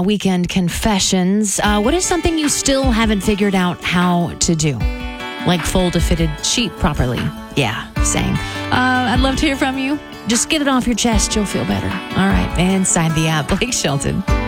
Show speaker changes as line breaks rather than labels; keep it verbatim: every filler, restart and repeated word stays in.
weekend confessions. Uh, what is something you still haven't figured out how to do? Like fold a fitted sheet properly. Yeah, same. Uh, I'd love to hear from you. Just get it off your chest. You'll feel better. All right. Inside the app, Blake Shelton.